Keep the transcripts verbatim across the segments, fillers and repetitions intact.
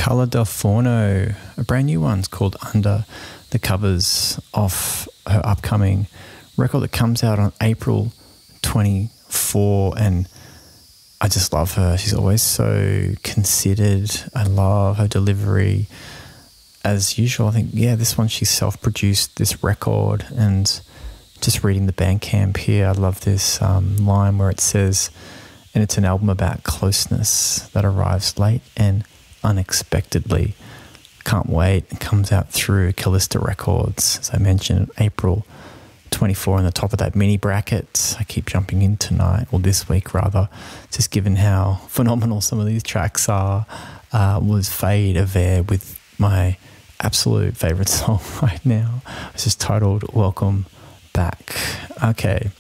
Carla Del Forno, a brand new one's called Under the Covers, off her upcoming record that comes out on April twenty-fourth. And I just love her. She's always so considered. I love her delivery. As usual, I think, yeah, this one she self-produced this record, and just reading the Bandcamp here, I love this um, line where it says, and it's an album about closeness that arrives late and unexpectedly. Can't wait. It comes out through Callista Records, as I mentioned, April twenty-fourth on the top of that mini bracket. I keep jumping in tonight, or this week rather, just given how phenomenal some of these tracks are, uh, was Fade Avere with my absolute favourite song right now. It's just titled Welcome Back. Okay.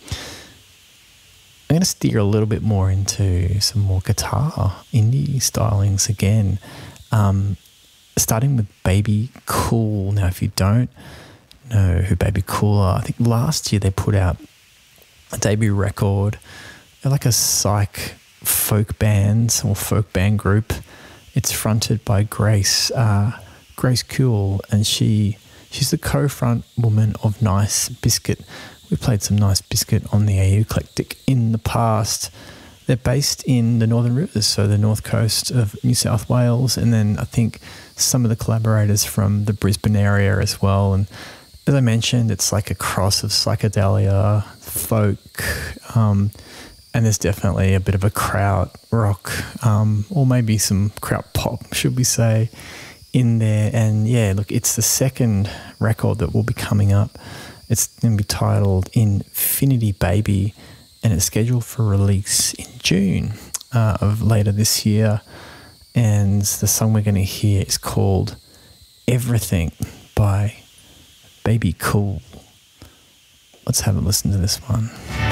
I'm going to steer a little bit more into some more guitar indie stylings again. Um, starting with Baby Cool. Now, if you don't know who Baby Cool are, I think last year they put out a debut record. They're like a psych folk band or folk band group. It's fronted by Grace uh, Grace Kuehl, and she she's the co-front woman of Nice Biscuit. We played some Nice Biscuit on the A U Eclectic in the past. They're based in the Northern Rivers, so the north coast of New South Wales, and then I think some of the collaborators from the Brisbane area as well. And as I mentioned, it's like a cross of psychedelia, folk, um, and there's definitely a bit of a kraut rock, um, or maybe some kraut pop, should we say, in there. And yeah, look, it's the second record that will be coming up. It's going to be titled Infinity Baby, and it's scheduled for release in June uh, of later this year. And the song we're going to hear is called Everything by Baby Cool. Let's have a listen to this one.